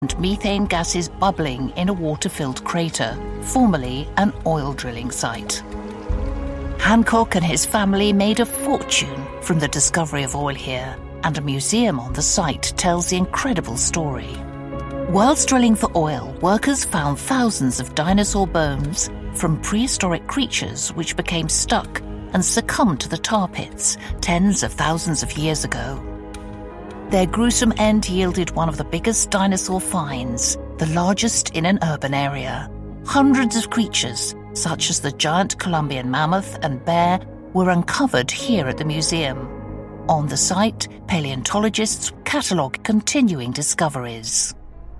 and methane gases bubbling in a water-filled crater, formerly an oil drilling site. Hancock and his family made a fortune from the discovery of oil here, and a museum on the site tells the incredible story. Whilst drilling for oil, workers found thousands of dinosaur bones from prehistoric creatures which became stuck and succumbed to the tar pits tens of thousands of years ago. Their gruesome end yielded one of the biggest dinosaur finds, the largest in an urban area. Hundreds of creatures, such as the giant Columbian mammoth and bear, were uncovered here at the museum. On the site, paleontologists catalogue continuing discoveries.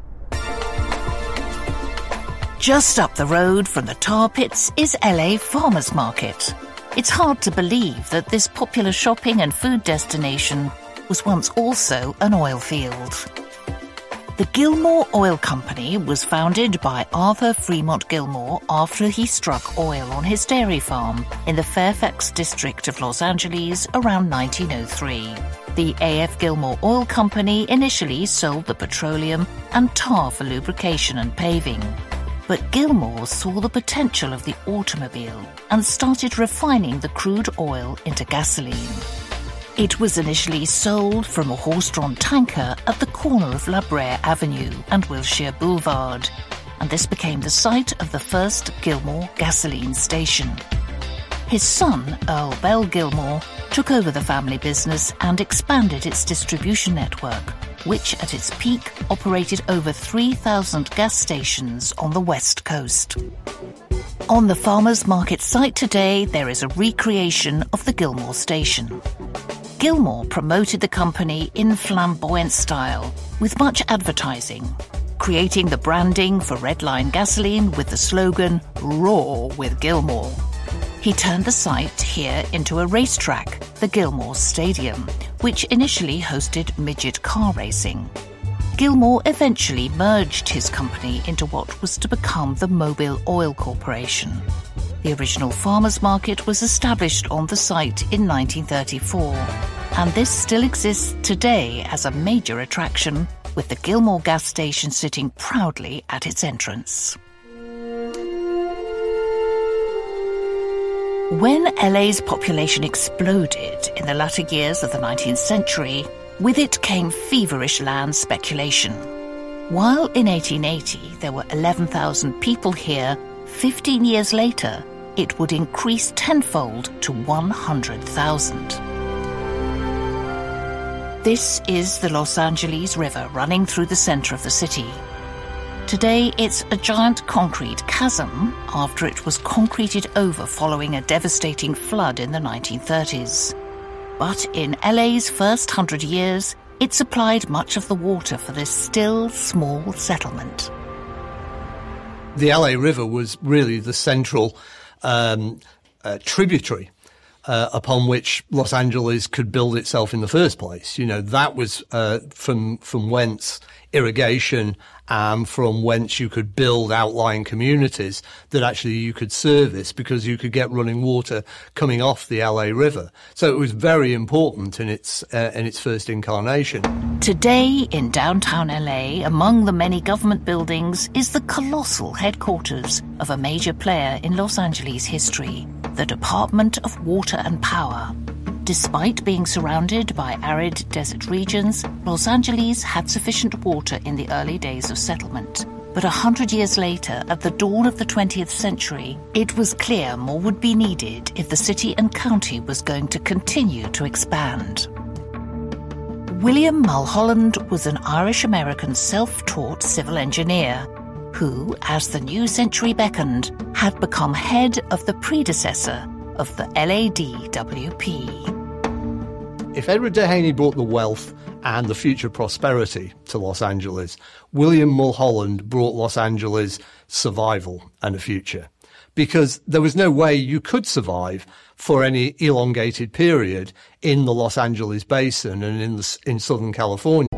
Just up the road from the tar pits is LA Farmers Market. It's hard to believe that this popular shopping and food destination was once also an oil field. The Gilmore Oil Company was founded by Arthur Fremont Gilmore after he struck oil on his dairy farm in the Fairfax district of Los Angeles around 1903. The A.F. Gilmore Oil Company initially sold the petroleum and tar for lubrication and paving. But Gilmore saw the potential of the automobile and started refining the crude oil into gasoline. It was initially sold from a horse-drawn tanker at the corner of La Brea Avenue and Wilshire Boulevard, and this became the site of the first Gilmore gasoline station. His son, Earl Bell Gilmore, took over the family business and expanded its distribution network, which at its peak operated over 3,000 gas stations on the West Coast. On the Farmers Market site today, there is a recreation of the Gilmore station. Gilmore promoted the company in flamboyant style, with much advertising, creating the branding for Red Line gasoline with the slogan, "Roar with Gilmore." He turned the site here into a racetrack, the Gilmore Stadium, which initially hosted midget car racing. Gilmore eventually merged his company into what was to become the Mobile Oil Corporation. The original farmers market was established on the site in 1934, and this still exists today as a major attraction, with the Gilmore gas station sitting proudly at its entrance. When LA's population exploded in the latter years of the 19th century, with it came feverish land speculation. While in 1880 there were 11,000 people here, 15 years later it would increase tenfold to 100,000. This is the Los Angeles River running through the center of the city. Today it's a giant concrete chasm after it was concreted over following a devastating flood in the 1930s. But in LA's first 100 years, it supplied much of the water for this still small settlement. The LA River was really the central tributary upon which Los Angeles could build itself in the first place. You know, that was from whence irrigation and from whence you could build outlying communities that actually you could service, because you could get running water coming off the LA River. So it was very important in its first incarnation. Today in downtown LA, among the many government buildings, is the colossal headquarters of a major player in Los Angeles history, the Department of Water and Power. Despite being surrounded by arid desert regions, Los Angeles had sufficient water in the early days of settlement. But 100 years later, at the dawn of the 20th century, it was clear more would be needed if the city and county was going to continue to expand. William Mulholland was an Irish-American self-taught civil engineer who, as the new century beckoned, had become head of the predecessor of the LADWP. If Edward Dehaney brought the wealth and the future prosperity to Los Angeles, William Mulholland brought Los Angeles survival and a future. Because there was no way you could survive for any elongated period in the Los Angeles basin and in Southern California.